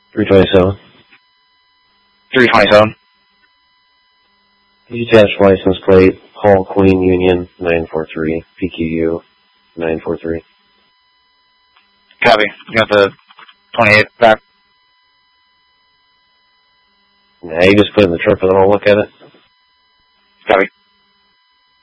327. 327. Detached license plate, Hall Queen Union 943, PQU 943. Copy. You got the 28 back? Nah, you just put it in the truck and then I'll look at it. Copy.